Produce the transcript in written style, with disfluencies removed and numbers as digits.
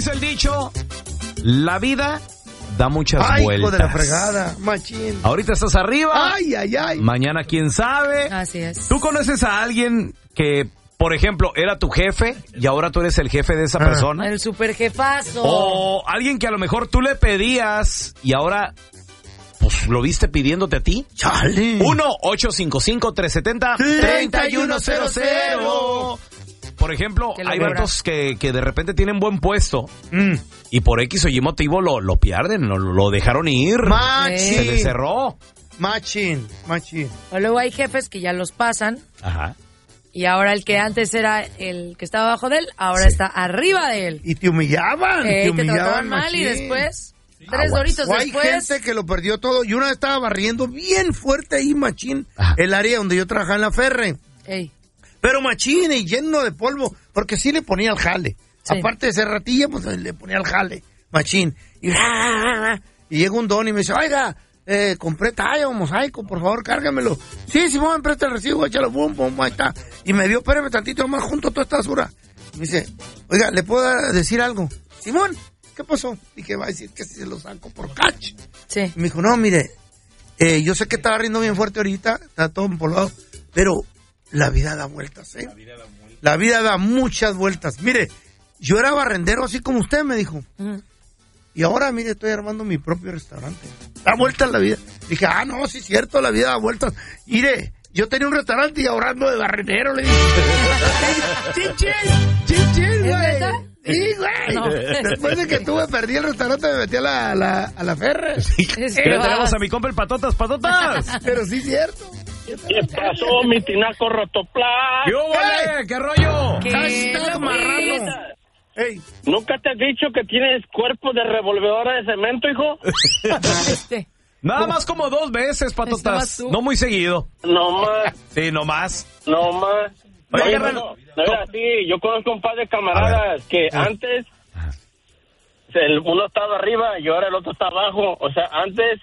dice el dicho, la vida da muchas vueltas. Hijo de la fregada, machín. Ahorita estás arriba. Ay. Mañana quién sabe. Así es. ¿Tú conoces a alguien que, por ejemplo, era tu jefe y ahora tú eres el jefe de esa persona? El super jefazo. O alguien que a lo mejor tú le pedías y ahora pues lo viste pidiéndote a ti. Chale. 1-855-370-3100. Por ejemplo, hay vatos que de repente tienen buen puesto y por X o Y motivo lo pierden, lo dejaron ir. Machín. Se les cerró. Machín. O luego hay jefes que ya los pasan. Ajá. Y ahora el que antes era el que estaba abajo de él, ahora está arriba de él. Y te humillaban. Te trataban mal y después, 3 doritos o hay después. gente que lo perdió todo. Y una vez estaba barriendo bien fuerte ahí, machín, el área donde yo trabajaba en la Ferre. Ey. Pero machín y lleno de polvo, porque sí le ponía el jale. Sí. Aparte de ser ratilla, pues le ponía el jale, machín. Y llega un don y me dice, oiga, compré talla o mosaico, por favor, cárgamelo. Sí, Simón, presta el recibo, échalo, pum, ahí está. Y me dio, espérame tantito más junto a toda esta basura. Me dice, oiga, ¿le puedo decir algo? Simón, ¿qué pasó? Dije, va a decir que si se lo saco por catch. Sí. Y me dijo, no, mire, yo sé que estaba riendo bien fuerte ahorita, está todo empolvado, pero la vida da vueltas, ¿eh? La vida da muchas vueltas. Mire, yo era barrendero así como usted, me dijo. Y ahora, mire, estoy armando mi propio restaurante. Da vueltas la vida. Dije, no, sí es cierto, la vida da vueltas. Mire, yo tenía un restaurante y ahorrando de barrendero, le dije. ¡Chin, güey! Sí, güey. No. Después de que perdí el restaurante, me metí a la Ferre. Sí, tenemos a mi compa el Patotas. Pero sí es cierto. ¿Qué pasó, mi tinaco rotoplas? ¡Yo, güey! ¿Qué rollo? ¡Hashtag marrano! Ey. ¿Nunca te has dicho que tienes cuerpo de revolvedora de cemento, hijo? Nada más como 2 veces, Patotas. No muy seguido. No más. Sí, no más. No más. Oye, No era así. Yo conozco un par de camaradas que antes uno estaba arriba y ahora el otro está abajo. O sea, antes